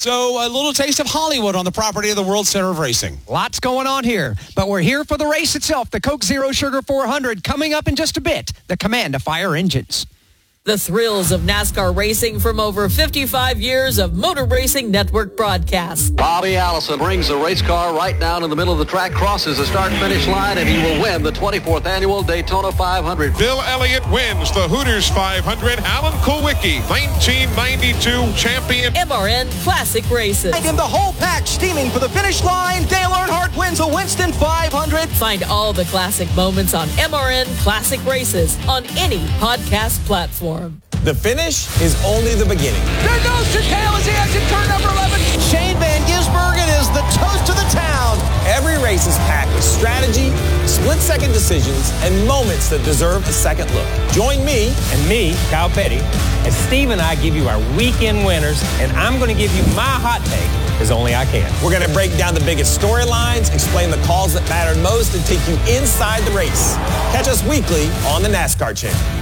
So a little taste of Hollywood on the property of the World Center of Racing. Lots going on here, but we're here for the race itself. The Coke Zero Sugar 400 coming up in just a bit. The command to fire engines. The thrills of NASCAR racing from over 55 years of Motor Racing Network broadcasts. Bobby Allison brings the race car right down in the middle of the track, crosses the start-finish line, and he will win the 24th Annual Daytona 500. Bill Elliott wins the Hooters 500. Alan Kulwicki, 1992 champion. MRN Classic Races. And the whole pack steaming for the finish line. Dale Earnhardt wins the Winston 500. Find all the classic moments on MRN Classic Races on any podcast platform. The finish is only the beginning. There goes Chicale as he exits turn number 11. Shane Van Gisbergen is the toast of the town. Every race is packed with strategy, split-second decisions, and moments that deserve a second look. Join me and me, Kyle Petty, as Steve and I give you our weekend winners, and I'm going to give you my hot take as only I can. We're going to break down the biggest storylines, explain the calls that mattered most, and take you inside the race. Catch us weekly on the NASCAR Channel.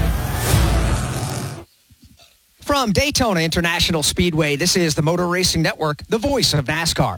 From Daytona International Speedway, this is the Motor Racing Network, the voice of NASCAR.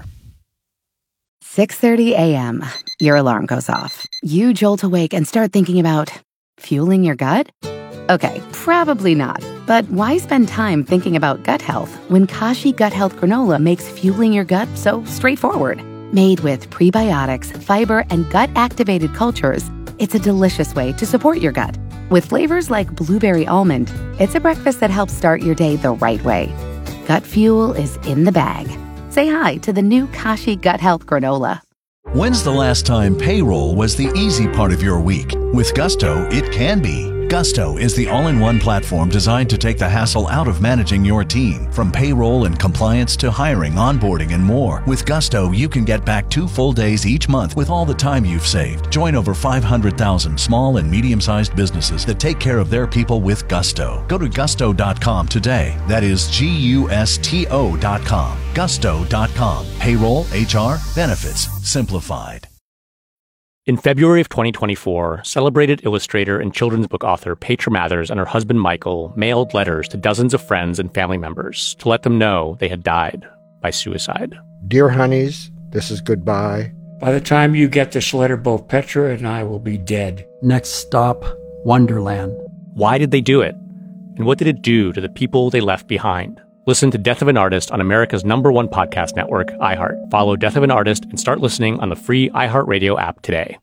6:30 a.m. Your alarm goes off. You jolt awake and start thinking about fueling your gut? Okay, probably not. But why spend time thinking about gut health when Kashi Gut Health Granola makes fueling your gut so straightforward? Made with prebiotics, fiber, and gut-activated cultures, it's a delicious way to support your gut. With flavors like blueberry almond, it's a breakfast that helps start your day the right way. Gut fuel is in the bag. Say hi to the new Kashi Gut Health Granola. When's the last time payroll was the easy part of your week? With Gusto, it can be. Gusto is the all-in-one platform designed to take the hassle out of managing your team. From payroll and compliance to hiring, onboarding, and more. With Gusto, you can get back 2 full days each month with all the time you've saved. Join over 500,000 small and medium-sized businesses that take care of their people with Gusto. Go to gusto.com today. That is Gusto.com. Gusto.com. Payroll, HR, benefits, simplified. In February of 2024, celebrated illustrator and children's book author Petra Mathers and her husband Michael mailed letters to dozens of friends and family members to let them know they had died by suicide. Dear honeys, this is goodbye. By the time you get this letter, both Petra and I will be dead. Next stop, Wonderland. Why did they do it? And what did it do to the people they left behind? Listen to Death of an Artist on America's #1 podcast network, iHeart. Follow Death of an Artist and start listening on the free iHeartRadio app today.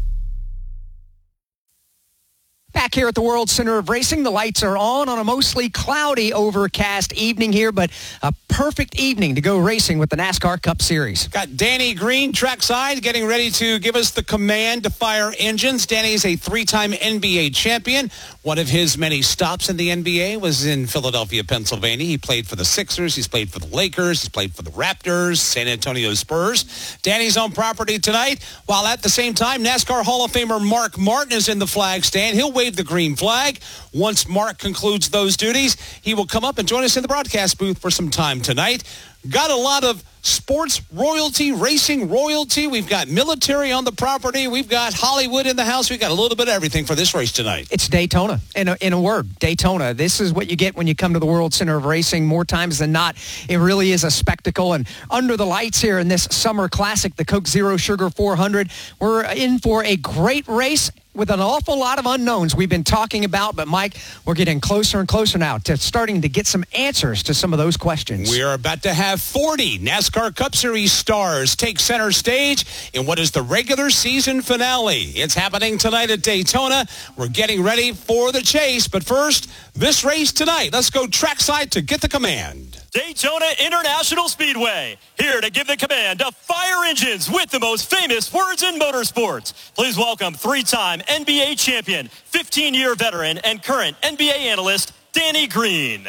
Back here at the World Center of Racing, the lights are on a mostly cloudy, overcast evening here, but a perfect evening to go racing with the NASCAR Cup Series. Got Danny Green trackside getting ready to give us the command to fire engines. Danny is a 3-time NBA champion. One of his many stops in the NBA was in Philadelphia, Pennsylvania. He played for the Sixers. He's played for the Lakers. He's played for the Raptors, San Antonio Spurs. Danny's on property tonight, while at the same time, NASCAR Hall of Famer Mark Martin is in the flag stand. He'll wave the green flag. Once Mark concludes those duties, he will come up and join us in the broadcast booth for some time tonight. Got a lot of sports royalty, racing royalty. We've got military on the property. We've got Hollywood in the house. We've got a little bit of everything for this race tonight. It's Daytona, in a word, Daytona. This is what you get when you come to the World Center of Racing. More times than not, it really is a spectacle. And under the lights here in this summer classic, the Coke Zero Sugar 400, we're in for a great race with an awful lot of unknowns we've been talking about. But, Mike, we're getting closer and closer now to starting to get some answers to some of those questions. We are about to have 40 NASCAR Cup Series stars take center stage in what is the regular season finale. It's happening tonight at Daytona. We're getting ready for the chase. But first, this race tonight. Let's go trackside to get the command. Daytona International Speedway, here to give the command to fire engines with the most famous words in motorsports. Please welcome 3-time NBA champion, 15-year veteran, and current NBA analyst, Danny Green.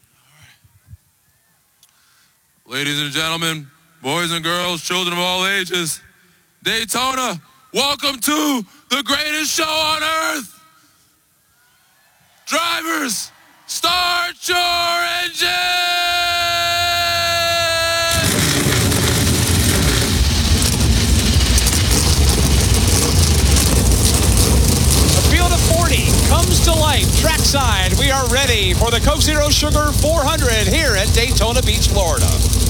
Ladies and gentlemen, boys and girls, children of all ages, Daytona, welcome to the greatest show on earth. Drivers, start your engine! The field of 40 comes to life trackside. We are ready for the Coke Zero Sugar 400 here at Daytona Beach, Florida.